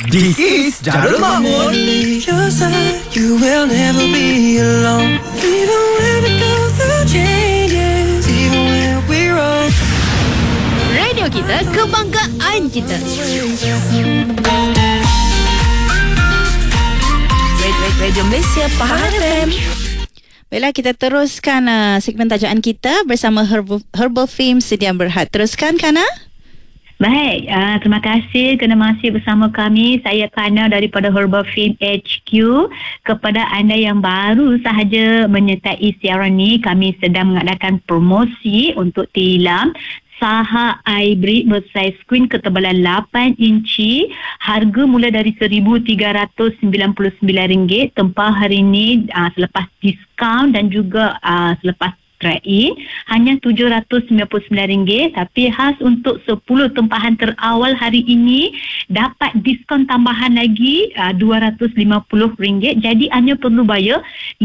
This is Jarul Mahmud. You will never be alone. Even when we go through changes, even when we're wrong. Radio kita, kebanggaan kita. Radio Malaysia, Pahang FM. Baiklah, kita teruskan segmen tajaan kita bersama Herbal Fame Sedia Berhad. Teruskan, Kana. Baik, terima kasih kerana masih bersama kami. Saya Kana daripada Herbal Fame HQ. Kepada anda yang baru sahaja menyertai siaran ni, kami sedang mengadakan promosi untuk tilam Saha Hybrid bersaiz queen ketebalan 8 inci. Harga mula dari RM1,399. Tempah hari ini selepas diskaun dan juga selepas trade-in hanya RM799. Tapi khas untuk 10 tempahan terawal hari ini dapat diskaun tambahan lagi RM250. Jadi hanya perlu bayar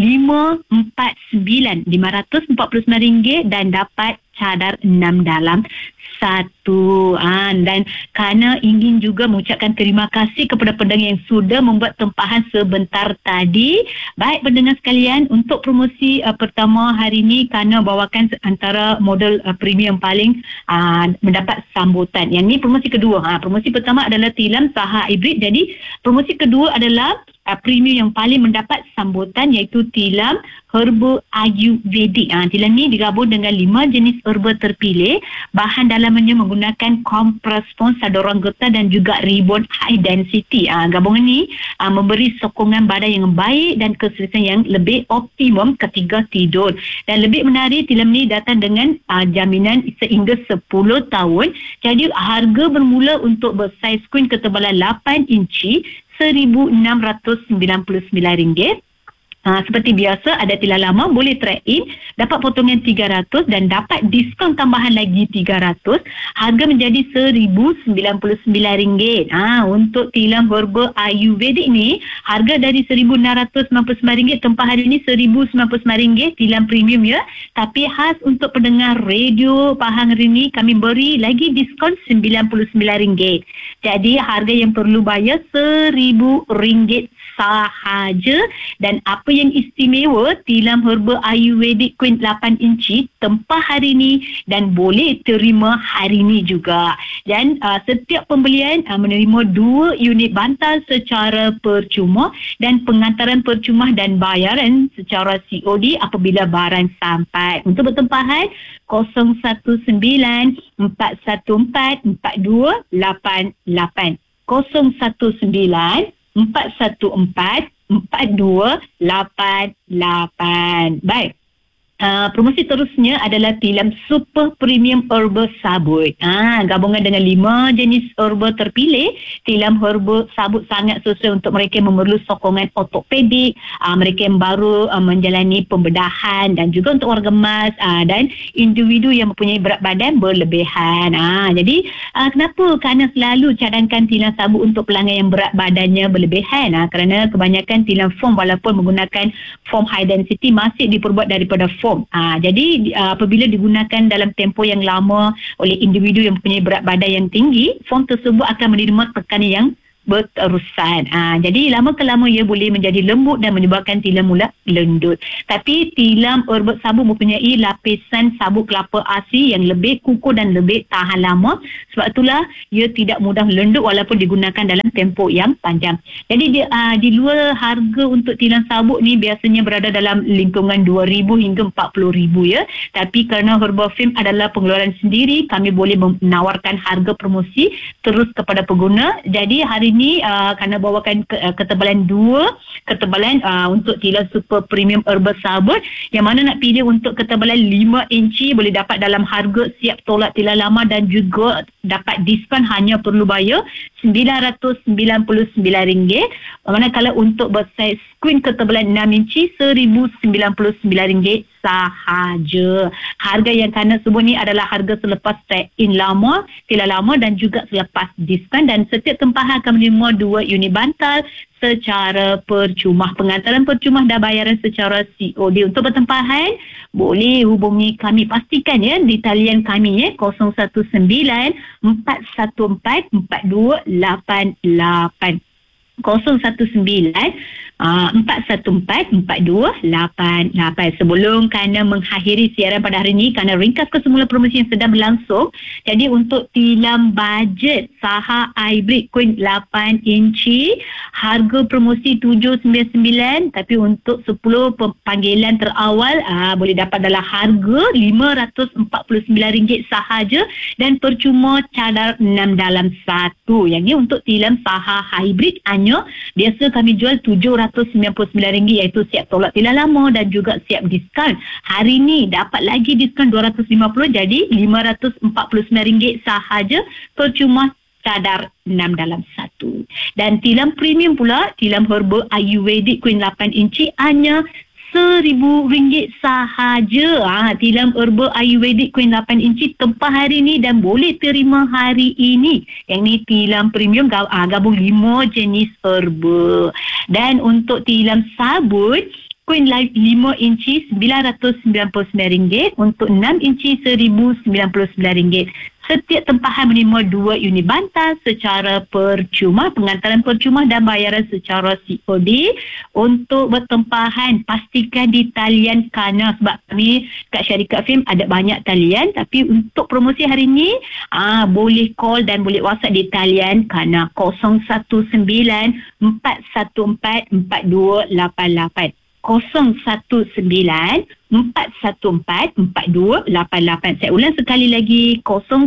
RM549 dan dapat cadar 6 dalam 1. Dan kerana ingin juga mengucapkan terima kasih kepada pendengar yang sudah membuat tempahan sebentar tadi. Baik pendengar sekalian, untuk promosi pertama hari ini kerana bawakan antara model premium paling mendapat sambutan. Yang ni promosi kedua. Promosi pertama adalah tilam Saha Hybrid. Jadi promosi kedua adalah premium yang paling mendapat sambutan, iaitu tilam herba Ayurvedik. Tilam ni digabung dengan 5 jenis herba terpilih. Bahan dalamnya menggunakan kompres pons, saduran getah dan juga ribon high density. Gabungan ni memberi sokongan badan yang baik dan keselesaan yang lebih optimum ketika tidur. Dan lebih menarik, tilam ni datang dengan jaminan sehingga 10 tahun. Jadi harga bermula untuk bersaiz queen ketebalan 8 inci RM1,699. Seperti biasa, ada tilam lama boleh trade-in, dapat potongan RM300 dan dapat diskaun tambahan lagi RM300. Harga menjadi RM1,099. Untuk tilam herba Ayurvedik ni, harga dari RM1,699, tempah hari ini RM1,099, tilam premium ya. Tapi khas untuk pendengar radio Pahang hari ini, kami beri lagi diskaun RM99. Jadi harga yang perlu bayar RM1,000 sahaja. Dan apa yang istimewa, tilam herba Ayurvedik Queen 8 inci tempah hari ini dan boleh terima hari ini juga. Dan setiap pembelian menerima 2 unit bantal secara percuma dan pengantaran percuma dan bayaran secara COD apabila barang sampai. Untuk bertempahan 019 414 4288 019 414 4288. Baik. Promosi terusnya adalah tilam super premium herba sabut. Gabungan dengan 5 jenis herba terpilih. Tilam herba sabut sangat sesuai untuk mereka yang memerlukan sokongan ortopedik, mereka yang baru menjalani pembedahan dan juga untuk orang gemas dan individu yang mempunyai berat badan berlebihan. Jadi kenapa? Kerana selalu cadangkan tilam sabut untuk pelanggan yang berat badannya berlebihan. Kerana kebanyakan tilam foam walaupun menggunakan foam high density masih diperbuat daripada foam. Jadi apabila digunakan dalam tempoh yang lama oleh individu yang mempunyai berat badan yang tinggi, foam tersebut akan menerima tekanan yang berterusan. Jadi lama-kelama ia boleh menjadi lembut dan menyebabkan tilam mula lendut. Tapi tilam herba sabut mempunyai lapisan sabut kelapa asli yang lebih kukuh dan lebih tahan lama. Sebab itulah ia tidak mudah lendut walaupun digunakan dalam tempoh yang panjang. Jadi di luar harga untuk tilam sabut ni biasanya berada dalam lingkungan RM2,000 hingga RM40,000 ya. Tapi kerana Herbal Fame adalah pengeluaran sendiri, kami boleh menawarkan harga promosi terus kepada pengguna. Jadi hari ini kerana bawakan ketebalan 2 ketebalan untuk tilam super premium herba sabut, yang mana nak pilih untuk ketebalan 5 inci boleh dapat dalam harga siap tolak tilam lama dan juga dapat diskaun hanya perlu bayar RM999. Manakala untuk bersaiz queen ketebalan 6 inci RM1,099 sahaja. Harga yang Kana sebut ni adalah harga selepas trade-in lama, tilam lama dan juga selepas diskaun. Dan setiap tempahan akan menerima 2 unit bantal secara percuma. Pengantaran percuma dan bayaran secara COD. Untuk bertempahan boleh hubungi kami. Pastikan ya di talian kami ya 019 414 4288. 019-414-4288 sebelum kerana mengakhiri siaran pada hari ini kerana ringkas kesemula promosi yang sedang berlangsung. Jadi untuk tilam bajet saha hybrid Queen 8 inci harga promosi 799, tapi untuk 10 panggilan terawal boleh dapat dalam harga RM549 sahaja dan percuma cadar 6 dalam 1. Yang ni untuk tilam saha hybrid hanya biasa kami jual RM799, iaitu siap tolak tilam lama dan juga siap diskaun. Hari ni dapat lagi diskaun RM250, jadi RM549 sahaja percuma cadar 6 dalam 1. Dan tilam premium pula, tilam herba Ayurvedic Queen 8 inci hanya RM1,000 sahaja. Tilam herba Ayurvedic Queen 8 inci tempah hari ni dan boleh terima hari ini. Yang ni tilam premium gabung 5 jenis herba. Dan untuk tilam sabun Queen 5 inci RM999, untuk 6 inci RM1,099. Setiap tempahan menerima 2 unit bantal secara percuma, pengantaran percuma dan bayaran secara COD. Untuk bertempahan, pastikan di talian Kana, sebab kami kat syarikat film ada banyak talian, tapi untuk promosi hari ni boleh call dan boleh WhatsApp di talian Kana 019-414-4288. 019-414-4288. Saya ulang sekali lagi,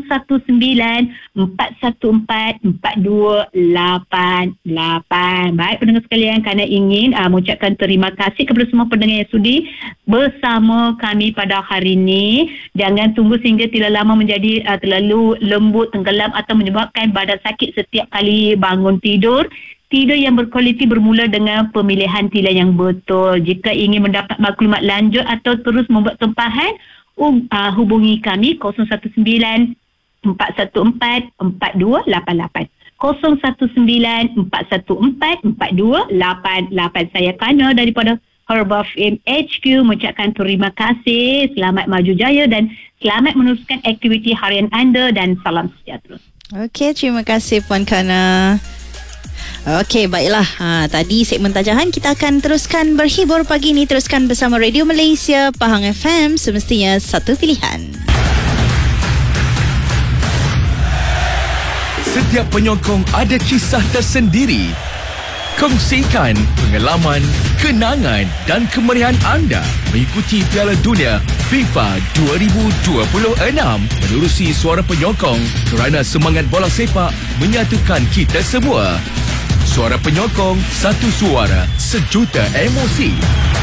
019-414-4288. Baik pendengar sekalian, kerana ingin mengucapkan terima kasih kepada semua pendengar yang sudi bersama kami pada hari ini. Jangan tunggu sehingga tilam lama menjadi terlalu lembut, tenggelam atau menyebabkan badan sakit setiap kali bangun tidur. Tidur yang berkualiti bermula dengan pemilihan tilam yang betul. Jika ingin mendapat maklumat lanjut atau terus membuat tempahan, hubungi kami 019-414-4288. 019-414-4288. Saya Kana daripada Herba Film HQ mengucapkan terima kasih, selamat maju jaya dan selamat meneruskan aktiviti harian anda dan salam sejahtera. Okey, terima kasih Puan Kana. Okey, baiklah. Tadi segmen tajahan kita akan teruskan berhibur pagi ini. Teruskan bersama Radio Malaysia, Pahang FM, semestinya satu pilihan. Setiap penyokong ada kisah tersendiri. Kongsikan pengalaman, kenangan dan kemeriahan anda mengikuti Piala Dunia FIFA 2026. Menerusi suara penyokong kerana semangat bola sepak menyatukan kita semua. Suara penyokong, satu suara, sejuta emosi.